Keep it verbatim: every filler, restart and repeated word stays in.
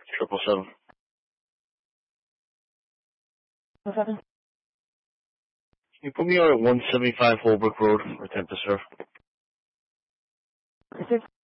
Triple seven. What's happening? Can you put me on at one seventy-five Holbrook Road, or ten to serve? Is it